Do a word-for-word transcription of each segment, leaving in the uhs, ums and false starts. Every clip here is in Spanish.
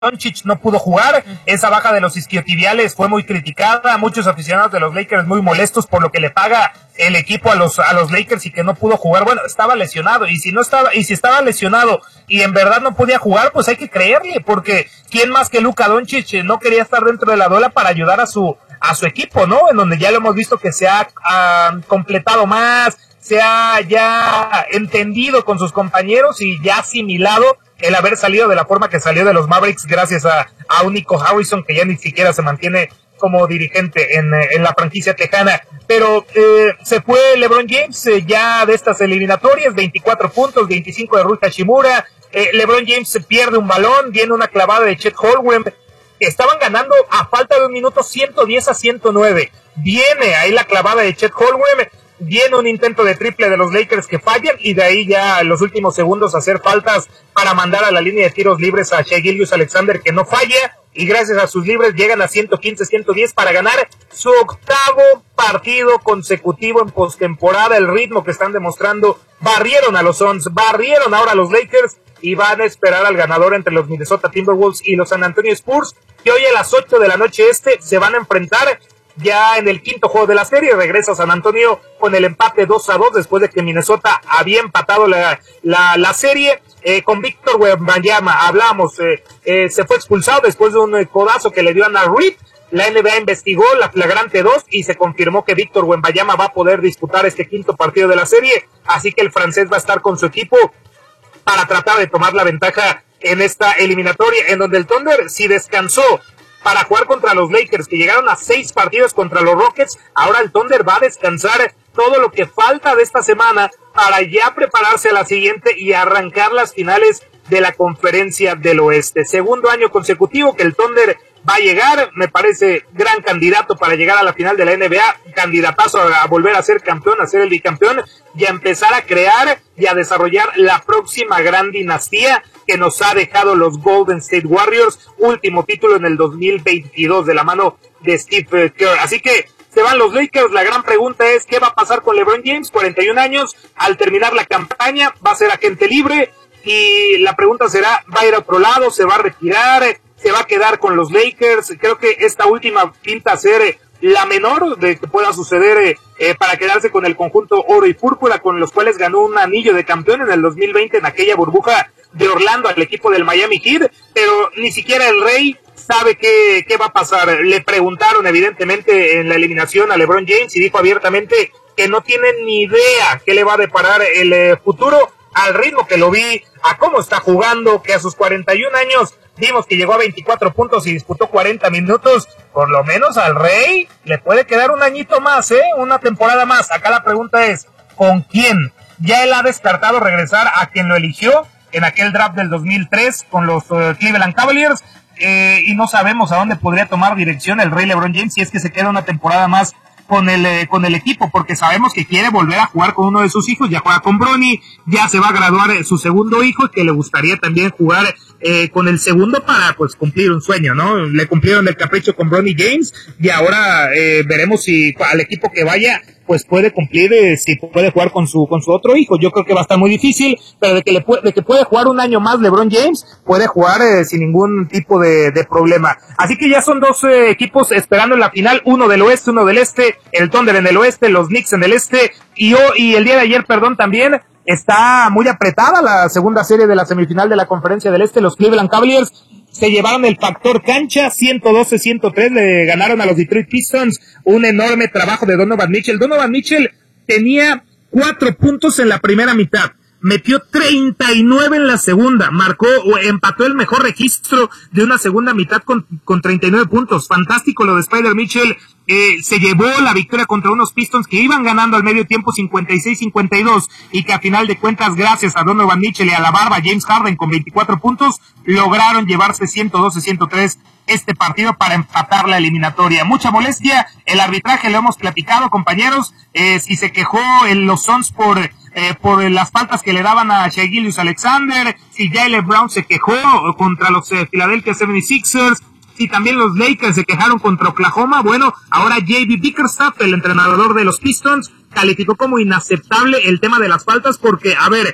Doncic no pudo jugar, esa baja de los isquiotibiales fue muy criticada, muchos aficionados de los Lakers muy molestos por lo que le paga el equipo a los a los Lakers y que no pudo jugar. Bueno, estaba lesionado, y si no estaba y si estaba lesionado y en verdad no podía jugar, pues hay que creerle, porque quién más que Luka Doncic no quería estar dentro de la duela para ayudar a su a su equipo, ¿no? En donde ya lo hemos visto que se ha uh, completado más, se ha ya entendido con sus compañeros y ya asimilado el haber salido de la forma que salió de los Mavericks gracias a, a un Nico Harrison que ya ni siquiera se mantiene como dirigente en, en la franquicia tejana. Pero eh, se fue LeBron James eh, ya de estas eliminatorias, veinticuatro puntos, veinticinco de Rui Hachimura. eh, LeBron James se pierde un balón, viene una clavada de Chet Holmgren. Estaban ganando a falta de un minuto ciento diez a ciento nueve. Viene ahí la clavada de Chet Holmgren. Viene un intento de triple de los Lakers que fallan, y de ahí ya en los últimos segundos hacer faltas para mandar a la línea de tiros libres a Shai Gilgeous-Alexander, que no falla, y gracias a sus libres llegan a ciento quince a ciento diez para ganar su octavo partido consecutivo en postemporada. El ritmo que están demostrando, barrieron a los Suns, barrieron ahora a los Lakers, y van a esperar al ganador entre los Minnesota Timberwolves y los San Antonio Spurs, que hoy a las ocho de la noche este se van a enfrentar. Ya en el quinto juego de la serie regresa San Antonio con el empate dos a dos después de que Minnesota había empatado la, la, la serie. Eh, con Víctor Wembanyama hablamos, eh, eh, se fue expulsado después de un eh, codazo que le dio a Nat Reed. La N B A investigó la flagrante dos y se confirmó que Víctor Wembanyama va a poder disputar este quinto partido de la serie, así que el francés va a estar con su equipo para tratar de tomar la ventaja en esta eliminatoria, en donde el Thunder sí descansó para jugar contra los Lakers, que llegaron a seis partidos contra los Rockets. Ahora el Thunder va a descansar todo lo que falta de esta semana para ya prepararse a la siguiente y arrancar las finales de la Conferencia del Oeste. Segundo año consecutivo que el Thunder va a llegar, me parece gran candidato para llegar a la final de la N B A, candidatazo a, a volver a ser campeón, a ser el bicampeón, y a empezar a crear y a desarrollar la próxima gran dinastía que nos ha dejado los Golden State Warriors, último título en el dos mil veintidós de la mano de Steve Kerr. Así que se van los Lakers. La gran pregunta es, ¿qué va a pasar con LeBron James? cuarenta y un años, al terminar la campaña, va a ser agente libre, y la pregunta será, ¿va a ir a otro lado? ¿Se va a retirar? ¿Se va a quedar con los Lakers? Creo que esta última pinta ser eh, la menor de que pueda suceder eh, eh, para quedarse con el conjunto oro y púrpura, con los cuales ganó un anillo de campeón en el dos mil veinte en aquella burbuja de Orlando al equipo del Miami Heat, pero ni siquiera el Rey sabe qué, qué va a pasar. Le preguntaron evidentemente en la eliminación a LeBron James y dijo abiertamente que no tiene ni idea qué le va a deparar el eh, futuro, al ritmo que lo vi, a cómo está jugando, que a sus cuarenta y un años vimos que llegó a veinticuatro puntos y disputó cuarenta minutos. Por lo menos al Rey le puede quedar un añito más, ¿eh? Una temporada más. Acá la pregunta es, ¿con quién? Ya él ha descartado regresar a quien lo eligió en aquel draft del dos mil tres con los uh, Cleveland Cavaliers, eh, y no sabemos a dónde podría tomar dirección el Rey LeBron James si es que se queda una temporada más con el eh, con el equipo, porque sabemos que quiere volver a jugar con uno de sus hijos. Ya juega con Bronny, ya se va a graduar eh, su segundo hijo, que le gustaría también jugar eh, con el segundo para pues cumplir un sueño, ¿no? Le cumplieron el capricho con Bronny James, y ahora eh, veremos si al equipo que vaya pues puede cumplir, eh, si puede jugar con su con su otro hijo. Yo creo que va a estar muy difícil, pero de que le puede, de que puede jugar un año más LeBron James, puede jugar eh, sin ningún tipo de, de problema. Así que ya son dos eh, equipos esperando en la final, uno del oeste, uno del este, el Thunder en el oeste, los Knicks en el este, y, oh, y el día de ayer, perdón, también está muy apretada la segunda serie de la semifinal de la Conferencia del Este. Los Cleveland Cavaliers se llevaron el factor cancha, ciento doce a ciento tres, le ganaron a los Detroit Pistons, un enorme trabajo de Donovan Mitchell. Donovan Mitchell tenía cuatro puntos en la primera mitad, metió treinta y nueve en la segunda, marcó o empató el mejor registro de una segunda mitad con, con treinta y nueve puntos. Fantástico lo de Spider Mitchell. Eh, se llevó la victoria contra unos Pistons que iban ganando al medio tiempo cincuenta y seis a cincuenta y dos, y que a final de cuentas, gracias a Donovan Mitchell y a la barba James Harden con veinticuatro puntos, lograron llevarse ciento doce a ciento tres este partido para empatar la eliminatoria. Mucha molestia, el arbitraje lo hemos platicado, compañeros, eh, si se quejó en los Suns por eh, por las faltas que le daban a Shai Gilgeous-Alexander, si Jaylen Brown se quejó contra los eh, Philadelphia setenta y seis ers, si también los Lakers se quejaron contra Oklahoma. Bueno, ahora J B Bickerstaff, el entrenador de los Pistons, calificó como inaceptable el tema de las faltas, porque, a ver,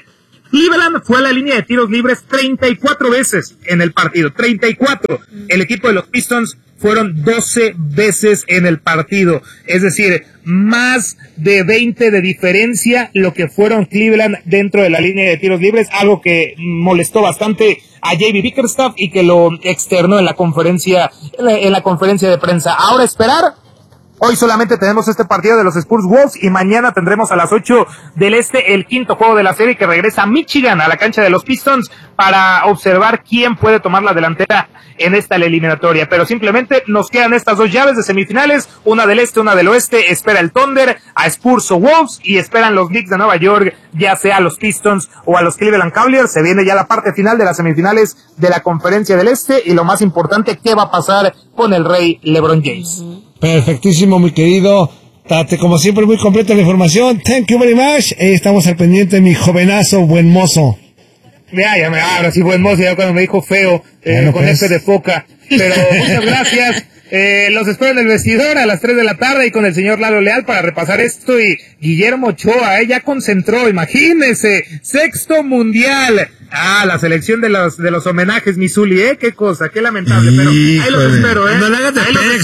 Cleveland fue a la línea de tiros libres treinta y cuatro veces en el partido, treinta y cuatro. El equipo de los Pistons fueron doce veces en el partido, es decir, más de veinte de diferencia lo que fueron Cleveland dentro de la línea de tiros libres, algo que molestó bastante a J B Bickerstaff y que lo externó en la conferencia, en la conferencia de prensa. Ahora esperar. Hoy solamente tenemos este partido de los Spurs Wolves y mañana tendremos a las ocho del este el quinto juego de la serie que regresa a Michigan, a la cancha de los Pistons, para observar quién puede tomar la delantera en esta eliminatoria. Pero simplemente nos quedan estas dos llaves de semifinales, una del este, una del oeste. Espera el Thunder, a Spurs o Wolves, y esperan los Knicks de Nueva York, ya sea a los Pistons o a los Cleveland Cavaliers. Se viene ya la parte final de las semifinales de la conferencia del este y lo más importante, ¿qué va a pasar con el rey LeBron James? Perfectísimo, mi querido Tate, como siempre muy completa la información. Thank you very much. Eh, estamos al pendiente, mi jovenazo, buen mozo. Ya, ya me abro, sí, buen mozo, ya cuando me dijo feo, eh, bueno, con pues. F de foca. Pero muchas gracias. Eh, los espero en el vestidor a las tres de la tarde y con el señor Lalo Leal para repasar esto. Y Guillermo Ochoa, eh, ya concentró, imagínese, sexto mundial. Ah, la selección de los de los homenajes, Missouli, eh, qué cosa, qué lamentable, pero ahí los espero, eh. No le hagas de Pex,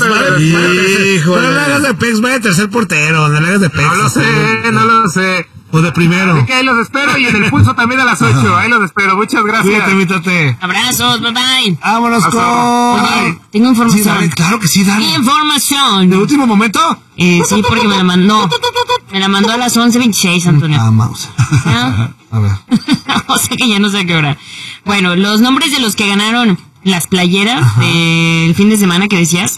no le hagas de Pex, vaya tercer portero, no le hagas de Pex. No lo sé, no lo sé. O de primero. Así que ahí los espero y en el pulso también a las ocho, ahí los espero, muchas gracias. Cuídate, mítate. Abrazos, bye bye. Vámonos con... Oye, tengo información. Sí, dale, claro que sí, dale. Información. ¿De último momento? Eh, sí, porque me la mandó. Me la mandó a las once veintiséis, Antonio. Ah, mouse. ¿Ah? A ver. O sea que ya no sé a qué hora. Bueno, los nombres de los que ganaron las playeras del fin de semana que decías.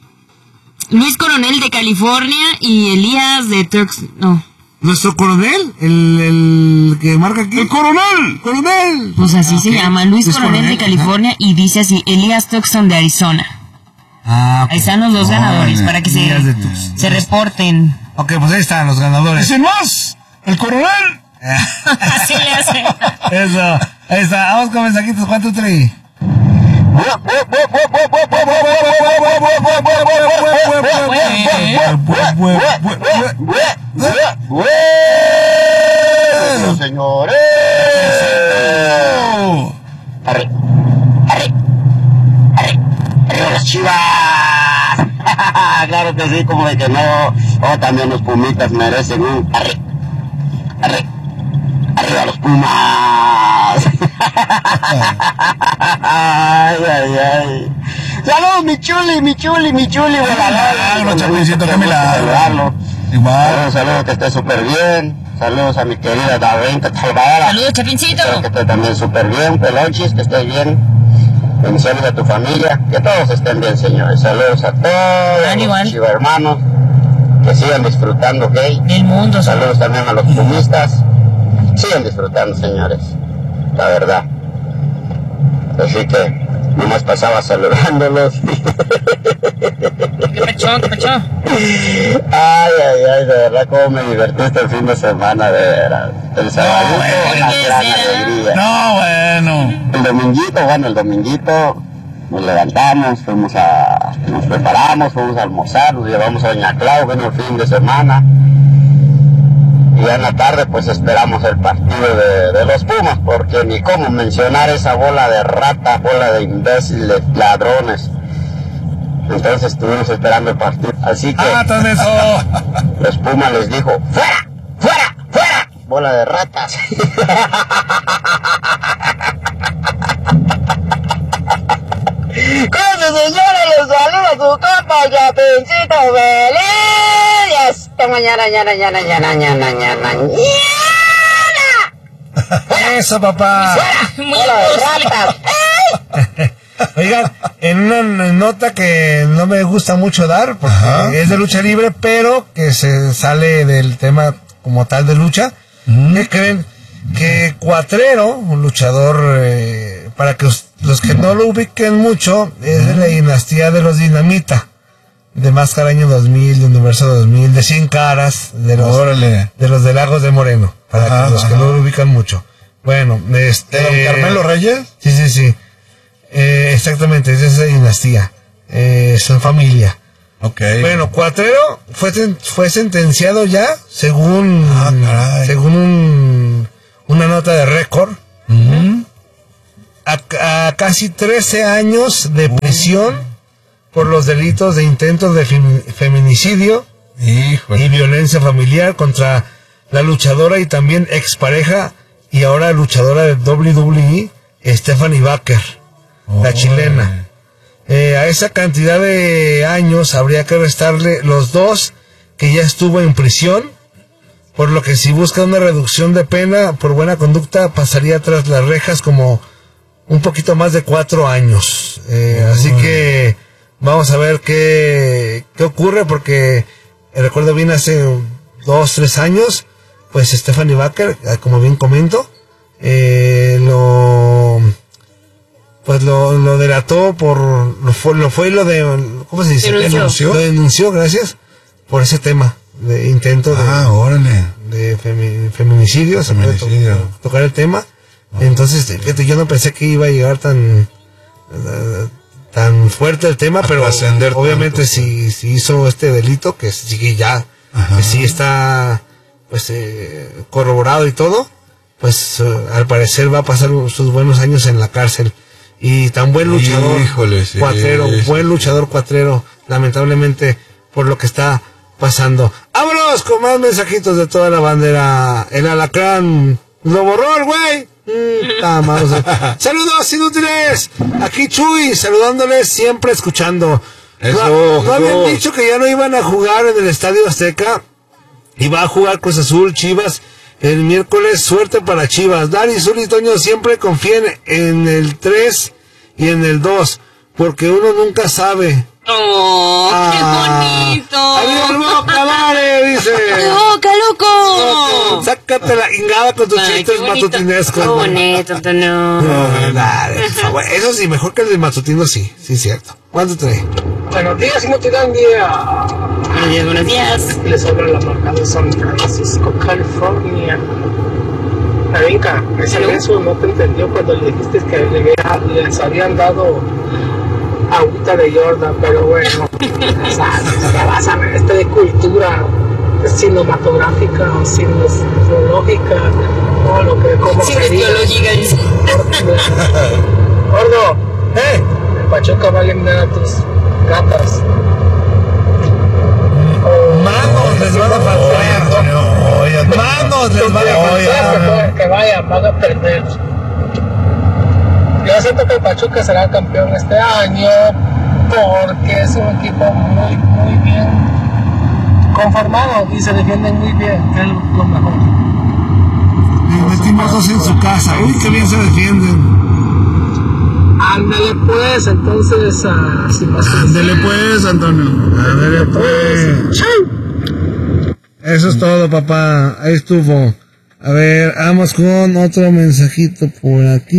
Luis Coronel de California y Elías de Turks... No. ¿Nuestro coronel? ¿El, el que marca aquí? ¡El coronel! ¡Coronel! Pues así okay. Se llama, Luis, Luis Coronel, Coronel de California, ajá. Y dice así, Elías Tucson de Arizona. Ah, okay. Ahí están los dos oh, ganadores, para que se, se reporten. Ok, pues ahí están los ganadores. ¡Dicen más! ¡El coronel! Así le hace. Eso, ahí está. Vamos con mensajitos, ¿cuánto trae? Bueno, señores. Arre, arre, arre, arriba las Chivas. Claro que sí, como de que no. Oh, también los Pumitas merecen un arre, arre, arriba los Pumas. Ay, ay, ay. Saludos, mi chuli, mi chuli, mi chuli. Milagro, Chapincito, qué milagro. Igual. Saludos, que esté súper bien. Saludos a mi querida Daventa Talvara. Saludos, Chapincito. Espero que esté también súper bien. Pelonchis, que estés bien. Bendiciones a tu familia. Que todos estén bien, señores. Saludos a todos los Chiva hermanos. Que sigan disfrutando, ¿ok? El mundo. Saludos también a los pumistas. Sigan disfrutando, señores. La verdad. Así que nomás pasaba saludándolos. ¿Qué pachó? ¿Qué pachó? Ay, ay, ay, de verdad cómo me divertí este fin de semana, de veras. El sábado, no, bueno, una gran alegría. No, bueno. El dominguito, bueno, el dominguito nos levantamos, fuimos a, nos preparamos, fuimos a almorzar, nos llevamos a Doña Clau, bueno, el fin de semana. Y ya en la tarde pues esperamos el partido de, de los Pumas, porque ni cómo mencionar esa bola de rata, bola de imbéciles, ladrones. Entonces estuvimos esperando el partido. Así que ah, todo eso. Los Pumas les dijo, ¡fuera! ¡Fuera! ¡Fuera! Bola de ratas. Con su señora les saluda su compa Chapincito Feliz. Hasta mañana, mañana, mañana, mañana, mañana, mañana. Eso, papá. Bola de ratas. Oigan, en una nota que no me gusta mucho dar, porque ajá, es de lucha libre, pero que se sale del tema como tal de lucha. Uh-huh. ¿Qué creen? Que Cuatrero, un luchador, eh, para que los, los que no lo ubiquen mucho, es de la dinastía de los Dinamita, de Máscara Año dos mil, de Universo dos mil, de Cien Caras, de los, Órale. de los de Lagos de Moreno, para ajá, que los ajá. que no lo ubican mucho. Bueno, este... ¿De don Carmelo Reyes? Sí, sí, sí. Eh, exactamente, es de esa dinastía. Eh, son familia. Okay. Bueno, Cuatrero fue, fue sentenciado ya, según, ah, según un, una nota de récord. Uh-huh. A, a casi trece años de prisión por los delitos de intentos de fem, feminicidio Híjole. y violencia familiar contra la luchadora y también expareja y ahora luchadora de doble u doble u E, Stephanie Baker, oh, la chilena. Eh, a esa cantidad de años habría que restarle los dos que ya estuvo en prisión, por lo que si busca una reducción de pena por buena conducta pasaría tras las rejas como un poquito más de cuatro años. Eh, oh. Así que vamos a ver qué, qué ocurre, porque recuerdo bien hace dos, tres años, pues Stephanie Baker, como bien comento, eh, lo pues lo, lo delató por lo fue lo fue lo de ¿cómo se dice? Denunció. Lo denunció, gracias, por ese tema de intento de, ah, órale. de femi, feminicidio, se puede to, tocar el tema. Oh. Entonces, fíjate, yo no pensé que iba a llegar tan uh, tan fuerte el tema, a pero obviamente si, si hizo este delito, que sigue ya, ajá, que sí está pues eh, corroborado y todo, pues uh, al parecer va a pasar sus buenos años en la cárcel. Y tan buen luchador, híjole, sí, cuatrero, sí, buen luchador cuatrero, lamentablemente por lo que está pasando. ¡Vámonos con más mensajitos de toda la bandera! El alacrán lo borró el güey. Mm, saludos inútiles, aquí Chuy saludándoles, siempre escuchando. Eso, no, no habían eso. dicho que ya no iban a jugar en el Estadio Azteca y va a jugar Cruz Azul, Chivas el miércoles. Suerte para Chivas. Dani, Zul y Toño siempre confíen en el tres y en el dos, porque uno nunca sabe. ¡Oh, ah, qué bonito! ¡Arriba el Boca, vale! Dice. ¡Boca, loco! Sácate la ingada con tus Ay, chistes matutinescos. ¡Qué bonito, no! No, dale, por favor. Eso sí, mejor que el de matutino, sí, sí, cierto. ¿Cuánto trae? Buenos días, Inutilandia. Buenos días, buenos días. Les habla la marca de San Francisco, California. Narinka, ese menso no te entendió cuando le dijiste que le había, les habían dado agüita de Jordan, pero bueno, o sea, ya vas a ver, este de cultura cinematográfica o cineológica, o lo que como sería. Gordo, ¡eh! el Pachuca va a eliminar a tus gatas. Manos les van a faltar. Manos les van a faltar. Que vayan, van a perder. Yo siento que el Pachuca será campeón este año porque es un equipo muy, muy bien conformado y se defienden muy bien, que es lo mejor. Y metimos dos en su casa. Uy, qué bien se defienden. Ándale pues, entonces, uh, sin más. Ándale pues, Antonio. Ándale pues. Chau. Eso es todo, papá. Ahí estuvo. A ver, vamos con otro mensajito por aquí.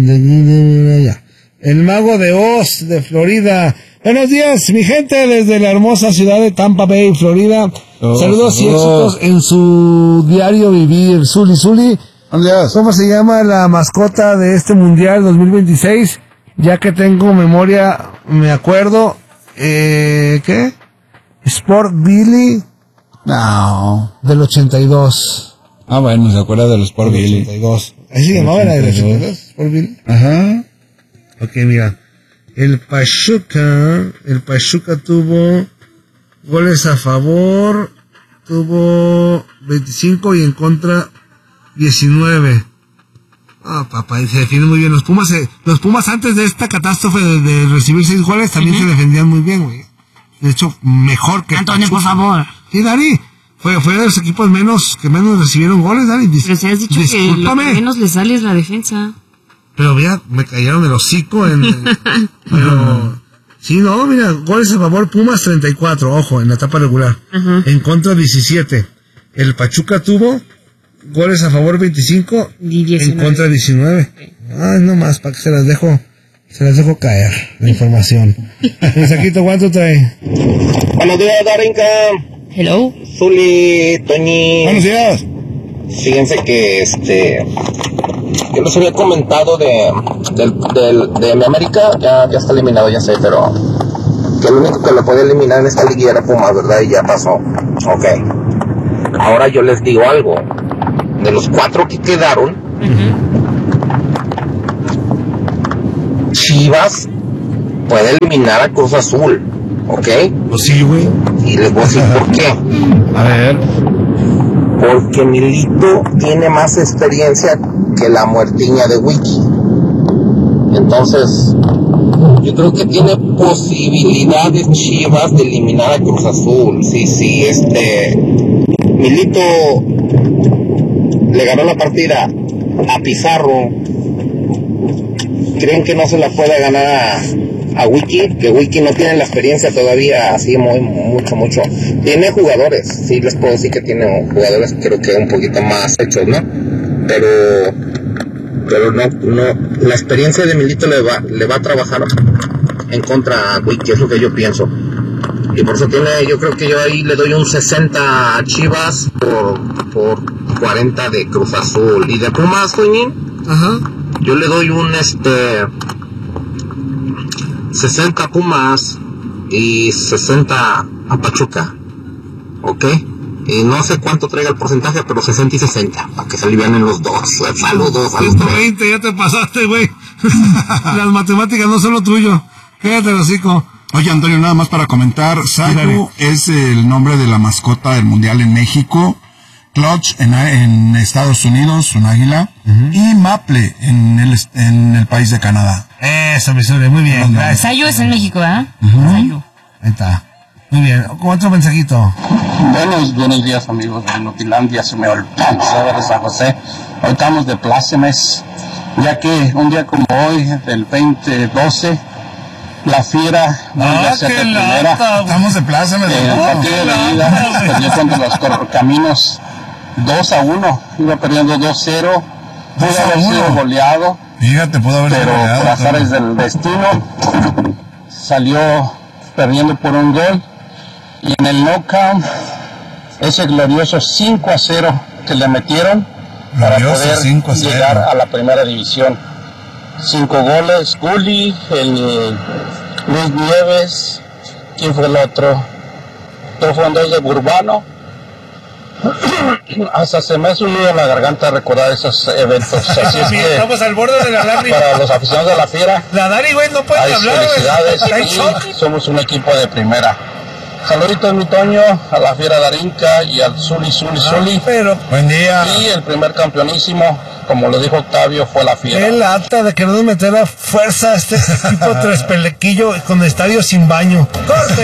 Ya. El Mago de Oz de Florida. Buenos días, mi gente, desde la hermosa ciudad de Tampa Bay, Florida. Oh, saludos oh. y éxitos en su diario vivir. Zuli, Zuli. ¿Cómo se llama la mascota de este Mundial dos mil veintiséis? Ya que tengo memoria, me acuerdo. Eh, ¿Qué? Sport Billy. No. Del ochenta y dos. Ah, bueno, se acuerda de los Sport Billy. ochenta y dos. ¿Ahí se llamaba la del ochenta y dos? Sport Billy. Ajá. Ok, mira. El Pachuca, el Pachuca tuvo goles a favor, tuvo veinticinco y en contra diecinueve. Ah, papá, y se defienden muy bien. Los Pumas, se, los Pumas antes de esta catástrofe de, de recibir seis goles también uh-huh. se defendían muy bien, güey. De hecho, mejor que Antonio, Pachuca. Por favor. Sí, Dani. Fue, fue de los equipos menos que menos recibieron goles, Dani. Dis, Pero se has dicho discúlpame. Que lo que menos le sale es la defensa. Pero mira, me cayeron el hocico en... pero, sí, no, mira, goles a favor Pumas treinta y cuatro, ojo, en la etapa regular. Uh-huh. En contra diecisiete. El Pachuca tuvo goles a favor veinticinco, y en contra diecinueve. Okay. Ay, no más, para que se las dejo, se las dejo caer, la información. Mensajito, ¿cuánto trae? Buenos días, Darinka. Hello. Zuli, Toñi. Buenos días. Fíjense que este... yo les había comentado de, del, del, de mi América, ya, ya está eliminado, ya sé, pero que el único que lo podía eliminar en esta liguilla era Pumas, ¿verdad? Y ya pasó. Ok. Ahora yo les digo algo. de los cuatro que quedaron, uh-huh. Chivas puede eliminar a Cruz Azul, ¿ok? Pues sí, güey. Y les voy a decir por qué. A ver. Porque Milito tiene más experiencia que la muertiña de Wiki. Entonces, yo creo que tiene posibilidades Chivas de eliminar a Cruz Azul. Sí, sí, este... Milito le ganó la partida a Pizarro. ¿Creen que no se la pueda ganar a, a Wiki? Que Wiki no tiene la experiencia todavía así muy, mucho, mucho. Tiene jugadores, sí les puedo decir que tiene jugadores creo que un poquito más hechos, ¿no? Pero... pero no, no, la experiencia de Milito le va, le va a trabajar en contra a Wiki, es lo que yo pienso. Y por eso tiene, yo creo que yo ahí le doy un sesenta a Chivas por, por cuarenta de Cruz Azul. Y de Pumas, Toñín, ajá, yo le doy un este sesenta a Pumas y sesenta a Pachuca, ¿ok? Y no sé cuánto traiga el porcentaje, pero sesenta y sesenta, para que se alivianen los dos. Saludos a los dos. veinte, ya te pasaste, güey. Las matemáticas no son lo tuyo. Quédate, hocico. Oye, Antonio, nada más para comentar, Saku es el nombre de la mascota del Mundial en México, Clutch en, en Estados Unidos, un águila, uh-huh. y Maple en el, en el país de Canadá. Eso, me suena muy bien. Sayu es en México, ¿eh? Uh-huh. Sayu. Ahí está. Muy bien. Otro mensajito. Buenos, buenos días, amigos de Notilandia, se me olvidó de San José. Hoy estamos de plácemes, ya que un día como hoy, del veinte doce, la Fiera vuelve a ser de primera. Estamos de plácemes. En el partido de la ida perdió contra los Correcaminos dos a uno, iba perdiendo dos cero, pudo haber sido goleado. Fíjate, pudo haber sido pero goleado. Pero por azares del destino, salió perdiendo por un gol. Y en el knockout, ese glorioso cinco a cero que le metieron para poder llegar a la primera división. Cinco goles, Gulli, el Luis Nieves, ¿quién fue el otro? Todo fue un de Urbano. Hasta se me hace un nudo en la garganta recordar esos eventos. Así es que, estamos al borde de la lágrima. Para los aficionados de la Fiera, la Dari, güey, no puede hablar. Felicidades, y somos un equipo de primera. Saluditos, mi Toño, a la Fiera Darinka y al Zuli, Zuli, Zuli. Ah, pero, buen día. Y el primer campeonísimo, como lo dijo Octavio, fue la Fiera. Qué lata de querer meter a fuerza a este tipo tres pelequillo con estadio sin baño. ¡Corte!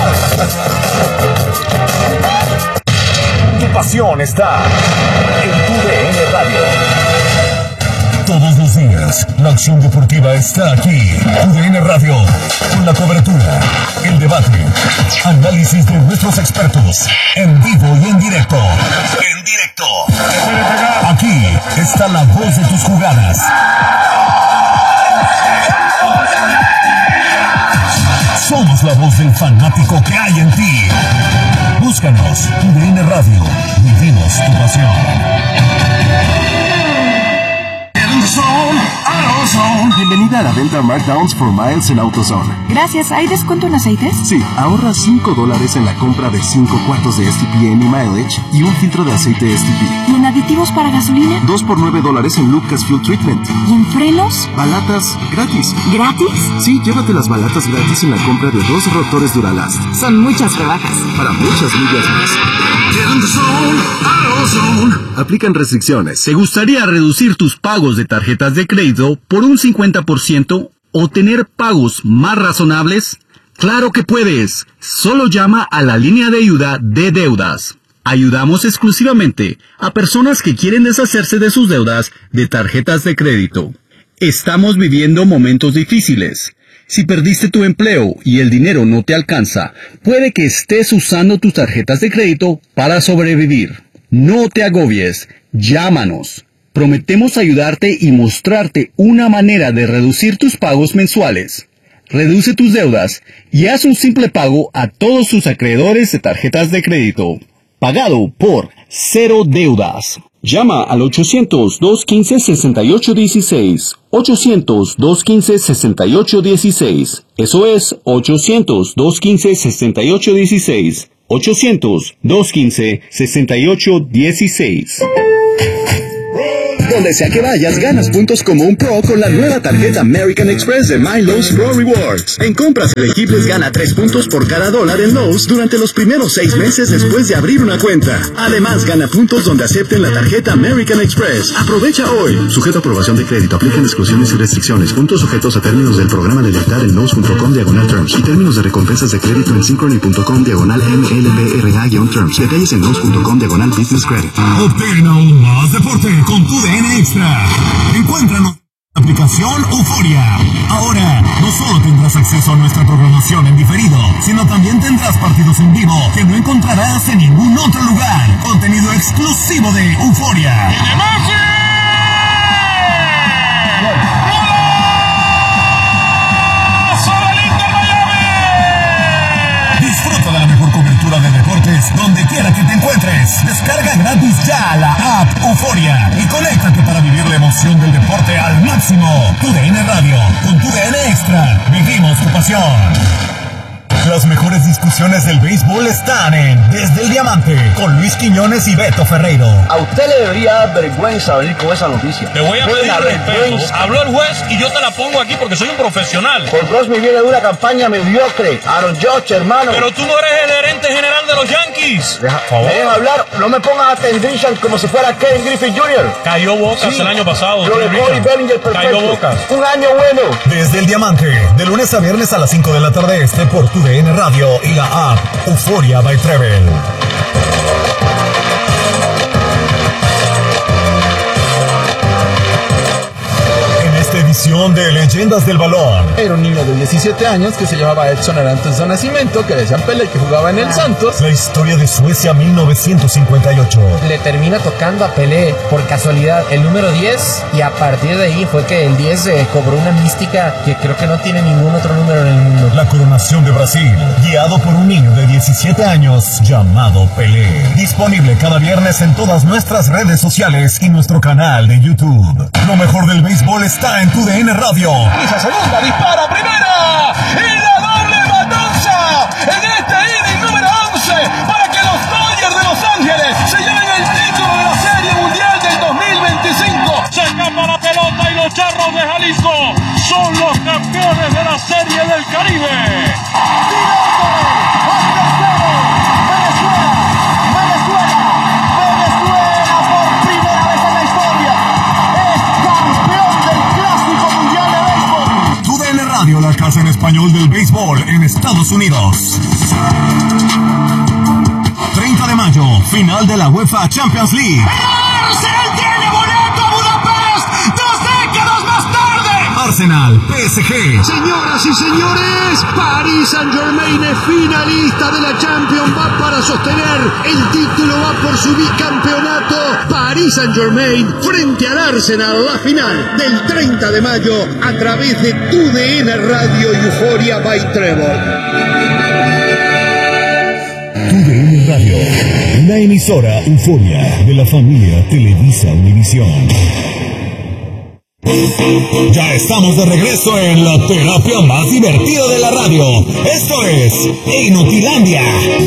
Tu pasión está en tu D N Radio. Todos los días, la acción deportiva está aquí. U D N Radio, con la cobertura, el debate, análisis de nuestros expertos, en vivo y en directo. En directo. Aquí está la voz de tus jugadas. Somos la voz del fanático que hay en ti. Búscanos, U D N Radio. Vivimos tu pasión. Bienvenida a la venta Markdowns for Miles en AutoZone. Gracias. ¿Hay descuento en aceites? Sí, ahorra cinco dólares en la compra de cinco cuartos de S T P M y Mileage y un filtro de aceite S T P. ¿Y en aditivos para gasolina? dos por nueve dólares en Lucas Fuel Treatment. ¿Y en frenos? Balatas gratis. ¿Gratis? Sí, llévate las balatas gratis en la compra de dos rotores Duralast. Son muchas rebajas. Para muchas millas más. Aplican restricciones. ¿Te gustaría reducir tus pagos de tarjetas de crédito por un cincuenta por ciento o tener pagos más razonables? ¡Claro que puedes! Solo llama a la línea de ayuda de deudas. Ayudamos exclusivamente a personas que quieren deshacerse de sus deudas de tarjetas de crédito. Estamos viviendo momentos difíciles. Si perdiste tu empleo y el dinero no te alcanza, puede que estés usando tus tarjetas de crédito para sobrevivir. No te agobies, llámanos. Prometemos ayudarte y mostrarte una manera de reducir tus pagos mensuales. Reduce tus deudas y haz un simple pago a todos tus acreedores de tarjetas de crédito. Pagado por Cero Deudas. Llama al ochocientos, dos quince, sesenta y ocho dieciséis. ochocientos, dos quince, sesenta y ocho dieciséis. Eso es ochocientos, dos quince, sesenta y ocho dieciséis. ochocientos, doscientos quince, sesenta y ocho dieciséis. Donde sea que vayas, ganas puntos como un pro con la nueva tarjeta American Express de My Lowe's Pro Rewards. En compras elegibles gana tres puntos por cada dólar en Lowe's durante los primeros seis meses después de abrir una cuenta. Además, gana puntos donde acepten la tarjeta American Express. Aprovecha hoy. Sujeto a aprobación de crédito. Aplican exclusiones y restricciones. Puntos sujetos a términos del programa de lealtad en Lowe's punto com diagonal terms y términos de recompensas de crédito en synchrony punto com diagonal M L B R A-terms. Detalles en Lowe's punto com diagonal business credit. Obtén aún más deporte con tu D N Extra. Encuéntranos en la aplicación Euforia. Ahora, no solo tendrás acceso a nuestra programación en diferido, sino también tendrás partidos en vivo que no encontrarás en ningún otro lugar. Contenido exclusivo de Euforia. Disfruta de la mejor cobertura de deportes donde quiera que te encuentres. Descarga gratis ya la app Euforia y conéctate para vivir la emoción del deporte al máximo. Tu D N Radio, con tu D N Extra, vivimos tu pasión. Las mejores discusiones del béisbol están en Desde el Diamante, con Luis Quiñones y Beto Ferreiro. A usted le debería dar vergüenza venir con esa noticia. Te voy a pedir respeto. Habló el juez y yo te la pongo aquí porque soy un profesional. Paul Goldschmidt viene de una campaña mediocre. Aaron Judge, hermano. Pero tú no eres el gerente general de los Yankees. Deja, me deja hablar. No me pongas a Tendrishan como si fuera Ken Griffey junior Cayó Bocas sí. el año pasado. Lo de Cody Bellinger perfecto. Cayó Bocas. Un año bueno. Desde el Diamante, de lunes a viernes a las cinco de la tarde este por tu D N Radio y la app Euforia by Travel. Edición de Leyendas del Balón. Era un niño de diecisiete años que se llamaba Edson antes de su nacimiento, que decían Pelé, que jugaba en el Santos. La historia de Suecia mil novecientos cincuenta y ocho. Le termina tocando a Pelé por casualidad el número diez y a partir de ahí fue que el diez eh, cobró una mística que creo que no tiene ningún otro número en el mundo. La coronación de Brasil, guiado por un niño de diecisiete años llamado Pelé. Disponible cada viernes en todas nuestras redes sociales y nuestro canal de YouTube. Lo mejor del béisbol está en tu D N Radio. Esa segunda dispara primera y la doble matanza en este inning número once para que los Dodgers de Los Ángeles se lleven el título de la Serie Mundial del dos mil veinticinco. Se escapa la pelota y los Charros de Jalisco son los campeones de la Serie del Caribe. La casa en español del béisbol en Estados Unidos. treinta de mayo, final de la UEFA Champions League. ¡Arsenal tiene boleto a Budapest! ¡Dos décadas más tarde! Arsenal, P S G. Señoras y señores, Paris Saint-Germain es finalista de la Champions. Va para sostener el título, va por su bicampeonato. Paris Saint-Germain frente al Arsenal, la final del treinta de mayo a través de tu D N Radio y Euforia by Trevor. Tu D N Radio, una emisora Euforia de la familia Televisa Univisión. Ya estamos de regreso en la terapia más divertida de la radio. Esto es Inutilandia.